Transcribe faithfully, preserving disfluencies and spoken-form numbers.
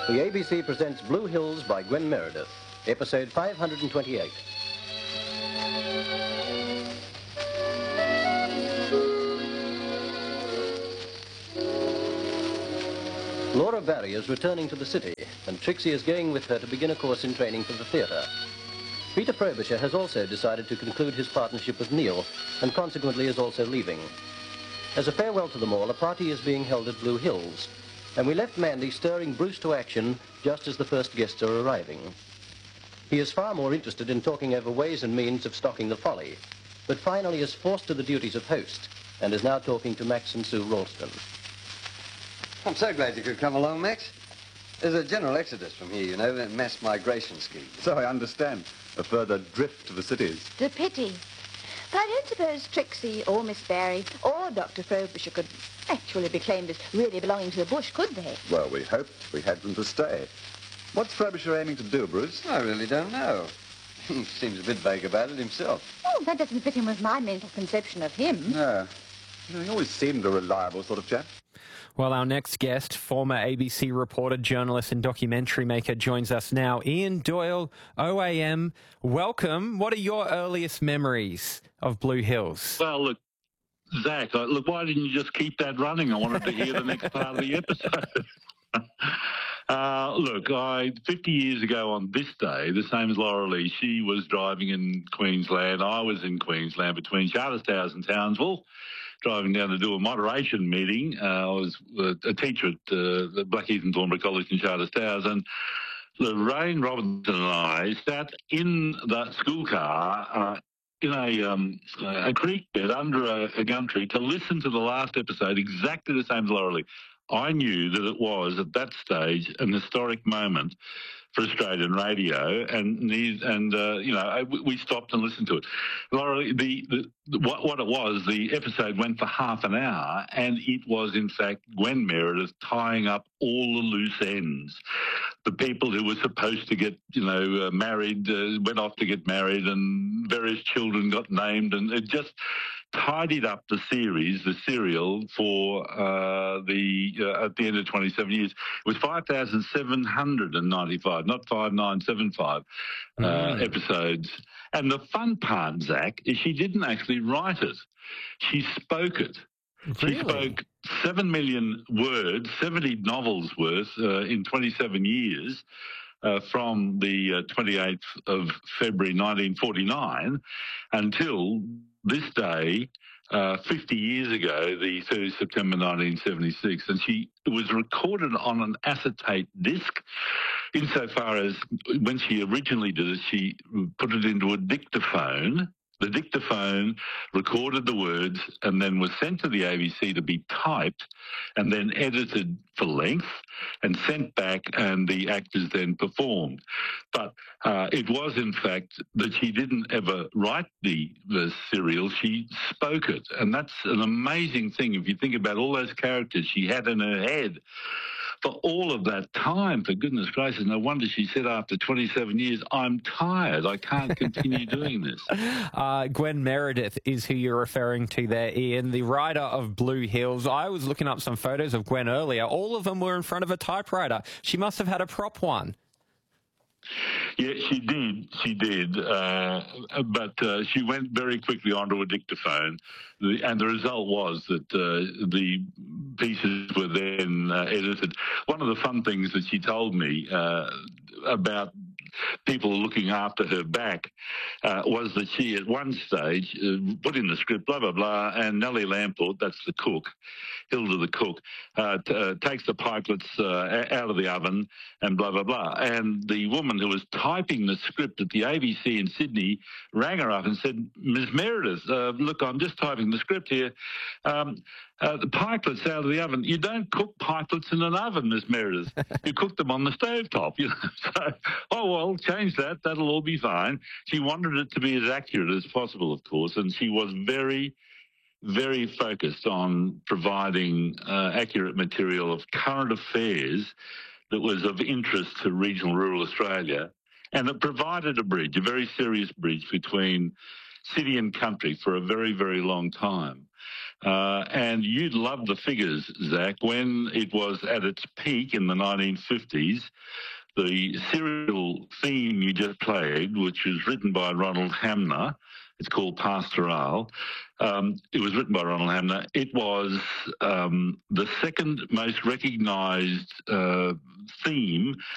The A B C presents Blue Hills by Gwen Meredith, episode five hundred twenty-eight. Laura Barry is returning to the city, and Trixie is going with her to begin a course in training for the theatre. Peter Frobisher has also decided to conclude his partnership with Neil, and consequently is also leaving. As a farewell to them all, a party is being held at Blue Hills, and we left Mandy stirring Bruce to action just as the first guests are arriving. He is far more interested in talking over ways and means of stocking the Folly, but finally is forced to the duties of host, and is now talking to Max and Sue Ralston. I'm so glad you could come along, Max. There's a general exodus from here, you know, a mass migration scheme. So I understand. A further drift to the cities. The pity. But I don't suppose Trixie or Miss Barry or Doctor Frobisher could actually be claimed as really belonging to the bush, could they? Well, we hoped we had them to stay. What's Frobisher aiming to do, Bruce? I really don't know. He seems a bit vague about it himself. Oh, that doesn't fit in with my mental conception of him. No. You know, he always seemed a reliable sort of chap. Well, our next guest, former A B C reporter, journalist and documentary maker, joins us now. Ian Doyle, O A M, welcome. What are your earliest memories of Blue Hills? Well, look, Zach, look, why didn't you just keep that running? I wanted to hear the next part of the episode. uh, look, I fifty years ago on this day, the same as Laura Lee, she was driving in Queensland. I was in Queensland between Charters Towers and Townsville, driving down to do a moderation meeting. Uh, I was uh, a teacher at uh, the Blackheath and Thornbury College in Charters Towers, and Lorraine Robinson and I sat in that school car uh, in a, um, a creek bed under a, a gum tree to listen to the last episode, exactly the same as Laura Lee. I knew that it was, at that stage, an historic moment for Australian radio, and and uh, you know, we stopped and listened to it. Laura, the, the what what it was, the episode went for half an hour, and it was in fact Gwen Meredith tying up all the loose ends. The people who were supposed to get, you know, uh, married uh, went off to get married, and various children got named, and it just tidied up the series, the serial, for uh, the uh, at the end of twenty-seven years. It was five thousand seven hundred ninety-five, not five thousand nine hundred seventy-five uh, mm. episodes. And the fun part, Zach, is she didn't actually write it. She spoke it. Really? She spoke seven million words, seventy novels worth uh, in twenty-seven years. Uh, from the uh, twenty-eighth of February nineteen forty-nine until this day, uh, fifty years ago, the thirtieth of September nineteen seventy-six. And she was recorded on an acetate disc, insofar as when she originally did it, she put it into a dictaphone. The dictaphone recorded the words and then was sent to the A B C to be typed and then edited for length and sent back, and the actors then performed. But uh, it was, in fact, that she didn't ever write the, the serial, she spoke it. And that's an amazing thing if you think about all those characters she had in her head for all of that time. For goodness gracious, no wonder she said after twenty-seven years, I'm tired, I can't continue doing this. Uh, Gwen Meredith is who you're referring to there, Ian, the writer of Blue Hills. I was looking up some photos of Gwen earlier. All of them were in front of a typewriter. She must have had a prop one. Yeah, she did. She did. Uh, but uh, she went very quickly onto a dictaphone. The, and the result was that uh, the pieces were then uh, edited. One of the fun things that she told me uh, about people looking after her back uh, was that she at one stage uh, put in the script, blah, blah, blah, and Nellie Lamport, that's the cook, Hilda the cook, uh, t- uh, takes the pikelets uh, out of the oven and blah, blah, blah. And the woman who was typing the script at the A B C in Sydney rang her up and said, Miss Meredith, uh, look, I'm just typing the script here. Um, Uh, the pikelets out of the oven. You don't cook pikelets in an oven, Miss Meredith. You cook them on the stovetop. You know? So, oh, well, change that. That'll all be fine. She wanted it to be as accurate as possible, of course, and she was very, very focused on providing uh, accurate material of current affairs that was of interest to regional rural Australia, and it provided a bridge, a very serious bridge between city and country for a very, very long time. Uh, and you'd love the figures, Zach. When it was at its peak in the nineteen fifties, the serial theme you just played, which was written by Ronald Hamner, it's called Pastoral. Um, it was written by Ronald Hamner. It was um, the second most recognised uh, theme